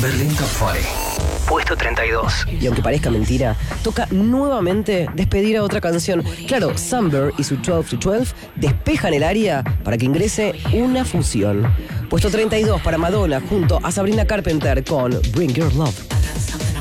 Berlín Top 40. Puesto 32. Y aunque parezca mentira, toca nuevamente despedir a otra canción. Claro, Summer y su 12 to 12 despejan el área para que ingrese una fusión. Puesto 32 para Madonna junto a Sabrina Carpenter con Bring Your Love.